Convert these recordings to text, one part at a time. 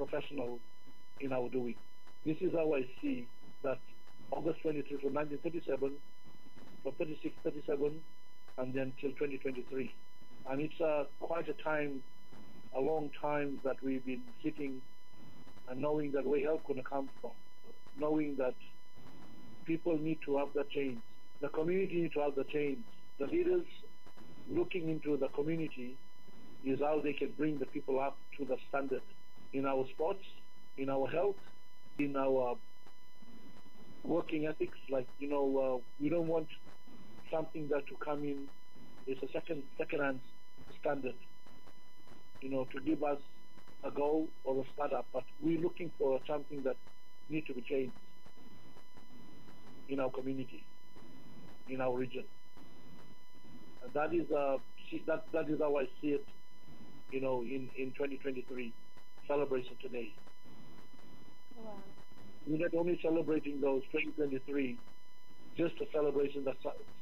professional in our doing. This is how I see that August 23 from 1937, from 36, 37, and then till 2023. And it's quite a time, a long time that we've been sitting and knowing that where help going to come from, knowing that people need to have the change. The community need to have the change. The leaders looking into the community is how they can bring the people up to the standard in our sports, in our health, in our working ethics. Like, we don't want something that to come in is a second-hand standard, to give us a goal or a startup, but we're looking for something that needs to be changed in our community, in our region. And that is how I see it, in 2023 celebration today. Wow. We're not only celebrating those 2023, just a celebration that,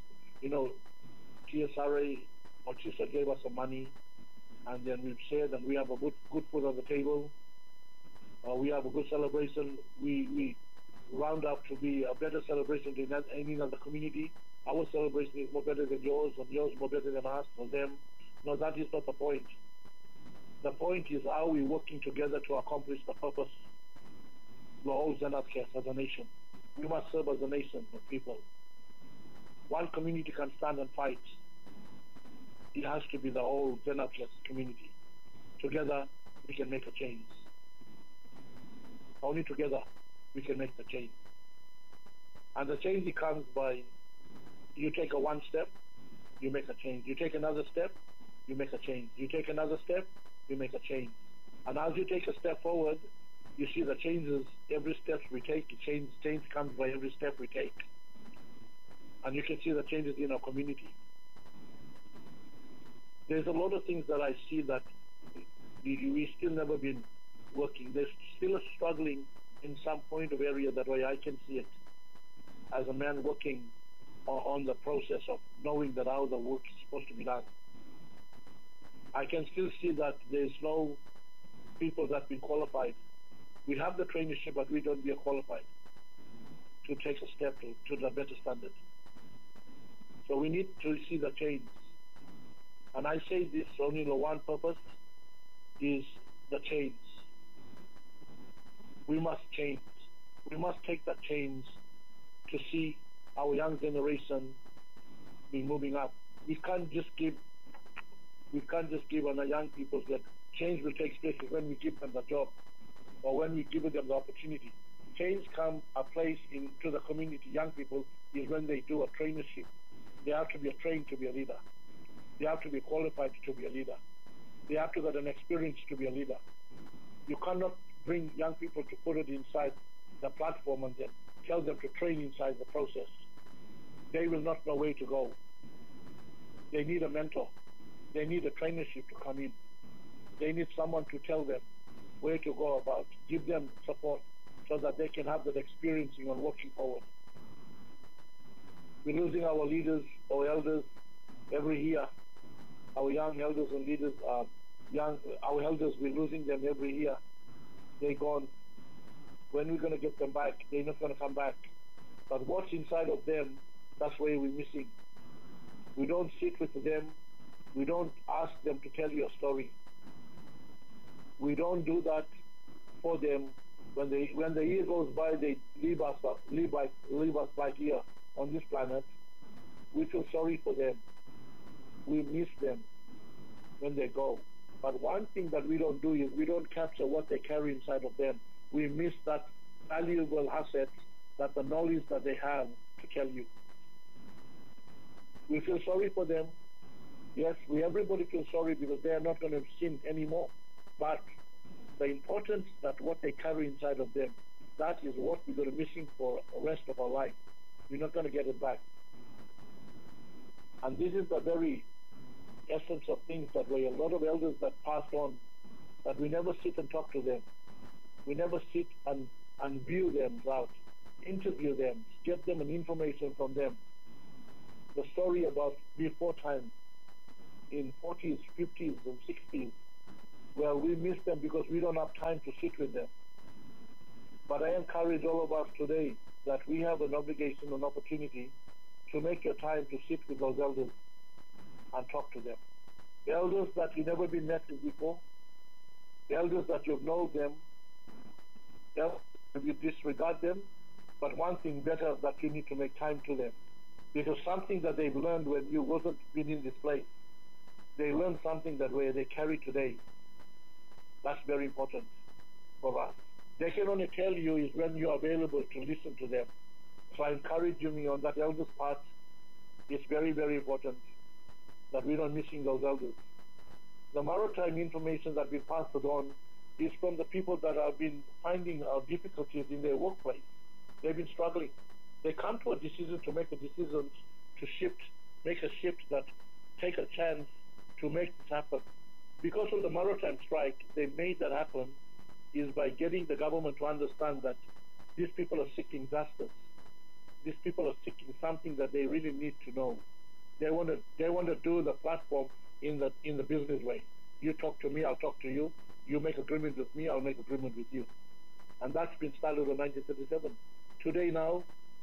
TSRA or TSA gave us some money, and then we've said that we have a good food on the table. We have a good celebration. We round up to be a better celebration than any other community. Our celebration is more better than yours, and yours more better than us or them. No, that is not the point. The point is how we're working together to accomplish the purpose of all Zenabkes as a nation. We must serve as a nation of people. One community can stand and fight. It has to be the whole Zenabkes community. Together, we can make a change. Only together, we can make the change. And the change comes by, you take one step, you make a change. You take another step, you make a change. You take another step, you make a change. And as you take a step forward, you see the changes, every step we take, change comes by every step we take. And you can see the changes in our community. There's a lot of things that I see that we still never been working. There's still a struggling in some point of area that way I can see it as a man working on the process of knowing that how the work is supposed to be done. I can still see that there's no people that have been qualified. We have the traineeship, but we don't be qualified to take a step to the better standard. So we need to see the change. And I say this only the one purpose is the change. We must change. We must take that change to see our young generation be moving up. We can't just give on the young people that change will take place when we give them the job or when we give them the opportunity. Change come a place into the community, young people, is when they do a traineeship. They have to be trained to be a leader. They have to be qualified to be a leader. They have to get an experience to be a leader. You cannot bring young people to put it inside the platform and then tell them to train inside the process. They will not know where to go. They need a mentor. They need a traineeship to come in. They need someone to tell them where to go about, give them support so that they can have that experiencing on working forward. We're losing our leaders, our elders, every year. Our young elders and leaders are our elders, we're losing them every year. They're gone. When we're going to get them back, they're not going to come back. But what's inside of them, that's where we're missing. We don't sit with them. We don't ask them to tell you a story. We don't do that for them. When the year goes by, they leave us back here on this planet. We feel sorry for them. We miss them when they go. But one thing that we don't do is we don't capture what they carry inside of them. We miss that valuable asset, that the knowledge that they have to tell you. We feel sorry for them. Yes, everybody feels sorry because they are not going to sin anymore. But the importance that what they carry inside of them, that is what we're going to be missing for the rest of our life. We're not going to get it back. And this is the very essence of things that way. A lot of elders that passed on, that we never sit and talk to them. We never sit and view them out, interview them, get them an information from them. The story about before time, in 40s, 50s, and 60s, Well, we miss them because we don't have time to sit with them. But I encourage all of us today that we have an obligation, an opportunity to make your time to sit with those elders and talk to them. The elders that you've never been met with before, the elders that you've known them, you disregard them, but one thing better that you need to make time to them. Because something that they've learned when you wasn't been in this place, they learned something that way they carry today. That's very important for us. They can only tell you is when you're available to listen to them. So I encourage you on that elders part. It's very, very important that we're not missing those elders. The maritime information that we passed on is from the people that have been finding difficulties in their workplace. They've been struggling. They come to a decision to make a decision to shift, make a shift that take a chance to make this happen. Because of the maritime strike, they made that happen is by getting the government to understand that these people are seeking justice. These people are seeking something that they really need to know. They want to do the platform in the business way. You talk to me, I'll talk to you. You make agreement with me, I'll make agreement with you. And that's been started in 1937. Today now,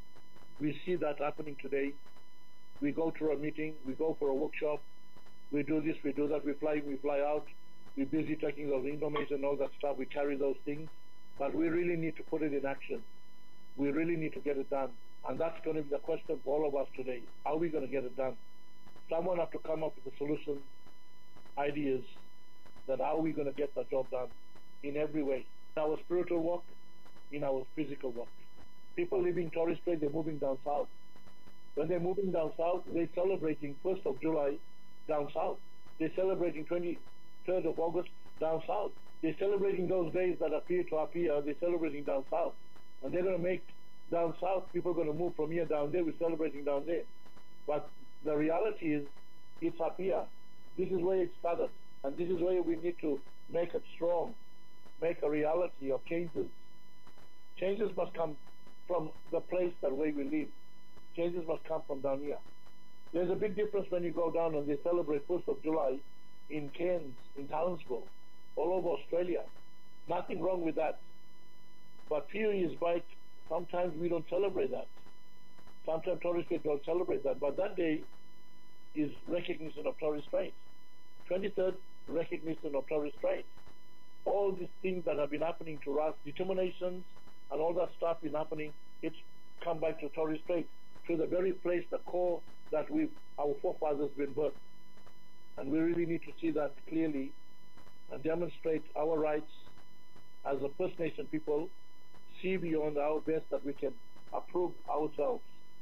we see that happening today. We go to a meeting, we go for a workshop, we do this, we do that, we fly out, we're busy taking those information, all that stuff, we carry those things, but we really need to put it in action. We really need to get it done. And that's going to be the question for all of us today. How are we going to get it done? Someone have to come up with a solution, ideas, that how are we going to get the job done in every way. In our spiritual work, in our physical work. People living in Torres Strait, they're moving down south. When they're moving down south, they're celebrating 1st of July down south. They're celebrating 23rd of August down south. They're celebrating those days that appear to appear, they're celebrating down south. And they're going to make down south, people are going to move from here down there, we're celebrating down there. But the reality is, it's up here. This is where it started. And this is where we need to make it strong, make a reality of changes. Changes must come from the place that way we live. Changes must come from down here. There's a big difference when you go down and they celebrate 1st of July in Cairns, in Townsville, all over Australia. Nothing wrong with that. But few years back, sometimes we don't celebrate that. Sometimes Torres Strait don't celebrate that. But that day is recognition of Torres Strait. 23rd, recognition of Torres Strait. All these things that have been happening to us, determinations and all that stuff been happening, it's come back to Torres Strait, to the very place, the core that our forefathers been birthed. And we really need to see that clearly and demonstrate our rights as a First Nation people, see beyond our best that we can improve ourselves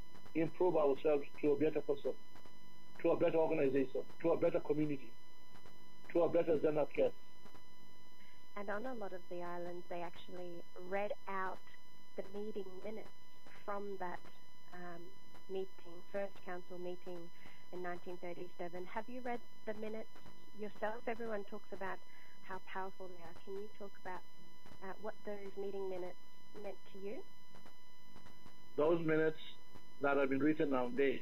to a better person, to a better organization, to a better community, to a better Zenat. And on a lot of the islands, they actually read out the meeting minutes from that meeting, first council meeting in 1937. Have you read the minutes yourself? Everyone talks about how powerful they are. Can you talk about what those meeting minutes meant to you? Those minutes that have been written nowadays,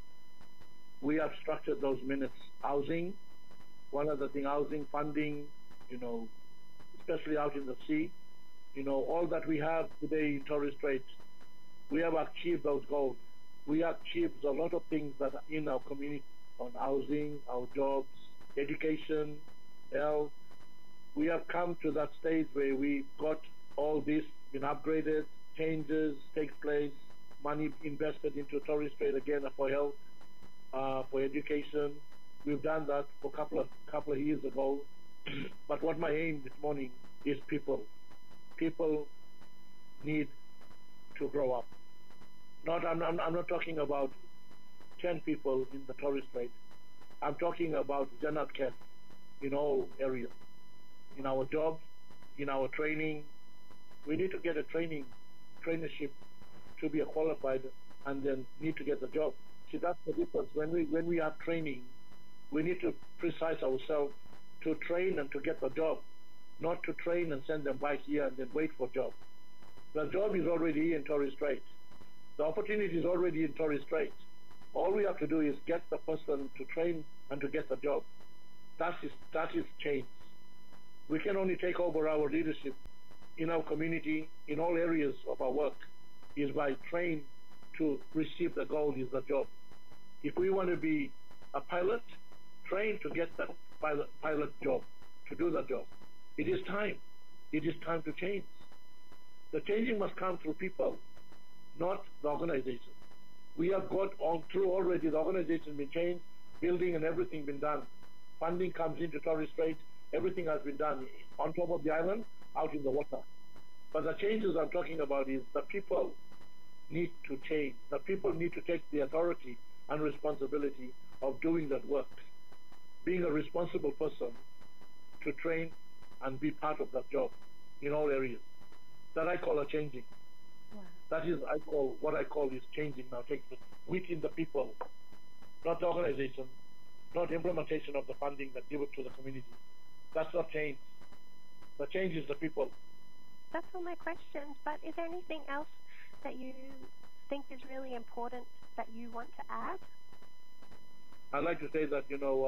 we have structured those minutes. Housing, one other thing, housing, funding, especially out in the sea, all that we have today in Torres Strait, we have achieved those goals. We have achieved a lot of things that are in our community, on housing, our jobs, education, health. We have come to that stage where we got all this been upgraded, changes takes place, money invested into Torres Strait again for health, for education. We've done that for a couple of years ago. But what my aim this morning is people. People need to grow up. I'm not talking about 10 people in the Torres Strait. I'm talking about Zenat in all areas. In our jobs, in our training. We need to get a traineeship to be qualified and then need to get the job. See, that's the difference. When we have training, we need to precise ourselves to train and to get the job, not to train and send them back here and then wait for job. The job is already in Torres Strait. The opportunity is already in Torres Strait. All we have to do is get the person to train and to get the job. That is change. We can only take over our leadership in our community, in all areas of our work, is by train to receive the goal is the job. If we want to be a pilot, train to get that pilot job, to do the job. It is time. It is time to change. The changing must come through people, not the organization. We have got on through already, the organization been changed, building and everything been done. Funding comes into Torres Strait, everything has been done on top of the island, out in the water. But the changes I'm talking about is the people need to change. The people need to take the authority and responsibility of doing that work. Being a responsible person to train and be part of that job in all areas. That I call a changing. Wow. That is, what I call is changing now. Take within the people, not the organization, not implementation of the funding that give it to the community. That's not change. The change is the people. That's all my questions, but is there anything else that you think is really important that you want to add? I'd like to say that,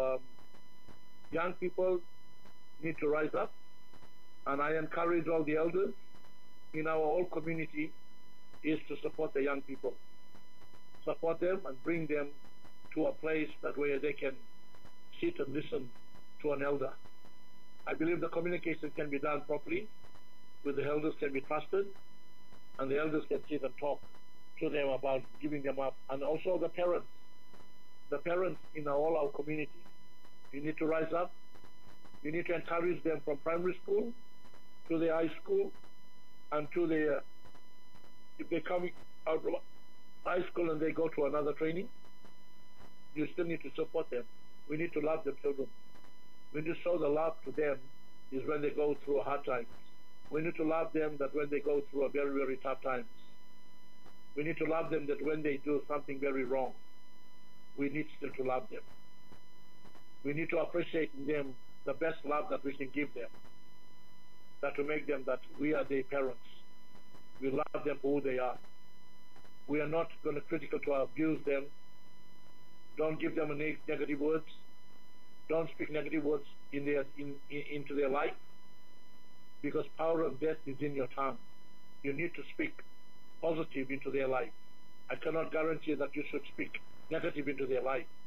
young people need to rise up, and I encourage all the elders in our whole community is to support the young people. Support them and bring them to a place where they can sit and listen to an elder. I believe the communication can be done properly, with the elders can be trusted, and the elders can sit and talk to them about giving them up. And also the parents in all our community. You need to rise up. You need to encourage them from primary school to the high school, and to the, if they come out of high school and they go to another training, you still need to support them. We need to love the children. We need to show the love to them is when they go through hard times. We need to love them that when they go through a very, very tough times. We need to love them that when they do something very wrong, we need still to love them. We need to appreciate in them the best love that we can give them. That to make them that we are their parents. We love them for who they are. We are not going to critical to abuse them. Don't give them negative words. Don't speak negative words into their life, because power of death is in your tongue. You need to speak positive into their life. I cannot guarantee that you should speak negative into their life.